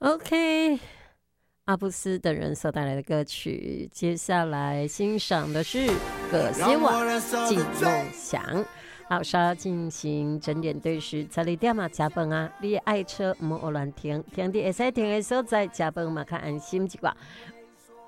OK，阿布斯等人所带来的歌曲，接下来欣赏的是葛西瓦进梦想。好，稍后进行整点对时，查理点嘛加饭啊！你的爱车唔好乱停，停伫会使停的所在，加饭嘛较安心一寡。